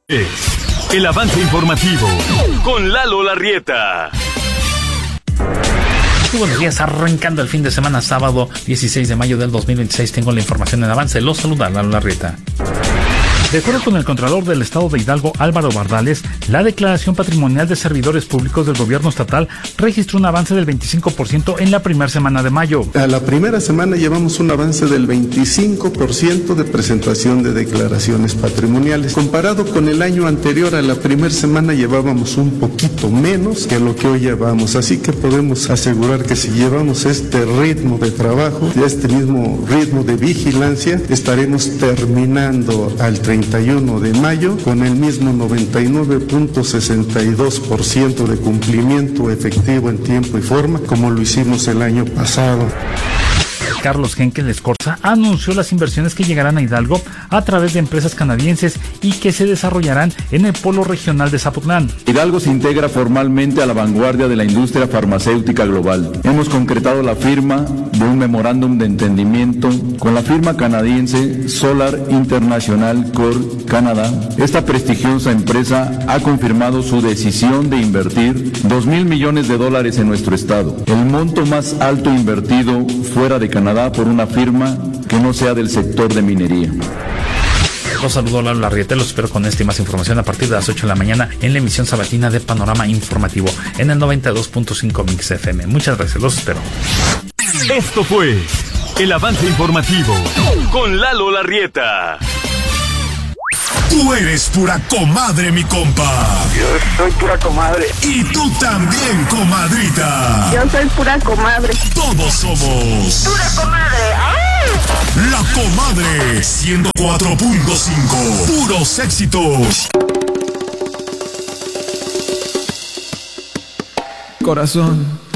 El avance informativo con Lalo Larrieta. Muy buenos días, arrancando el fin de semana, sábado 16 de mayo del 2026. Tengo la información en avance. Los saluda Lalo Larrieta. De acuerdo con el Contralor del Estado de Hidalgo, Álvaro Bardales, la declaración patrimonial de servidores públicos del gobierno estatal registró un avance del 25% en la primera semana de mayo. A la primera semana llevamos un avance del 25% de presentación de declaraciones patrimoniales. Comparado con el año anterior, a la primera semana llevábamos un poquito menos que lo que hoy llevamos. Así que podemos asegurar que si llevamos este ritmo de trabajo, este mismo ritmo de vigilancia, estaremos terminando al 31 de mayo con el mismo 99.62% de cumplimiento efectivo en tiempo y forma como lo hicimos el año pasado. Carlos Henkel Escorza anunció las inversiones que llegarán a Hidalgo a través de empresas canadienses y que se desarrollarán en el polo regional de Zapotlán. Hidalgo se integra formalmente a la vanguardia de la industria farmacéutica global. Hemos concretado la firma de un memorándum de entendimiento con la firma canadiense Solar International Corp Canadá. Esta prestigiosa empresa ha confirmado su decisión de invertir $2,000 millones en nuestro estado, el monto más alto invertido fuera de Canadá por una firma que no sea del sector de minería. Los saludo, Lalo Larrieta. Los espero con esta y más información a partir de las 8 de la mañana en la emisión sabatina de Panorama Informativo en el 92.5 Mix FM. Muchas gracias, los espero. Esto fue el avance informativo con Lalo Larrieta. Tú eres pura comadre, mi compa. Yo soy pura comadre. Y tú también, comadrita. Yo soy pura comadre. Todos somos pura comadre. ¡Ay! La Comadre 104.5. Puros éxitos. Corazón,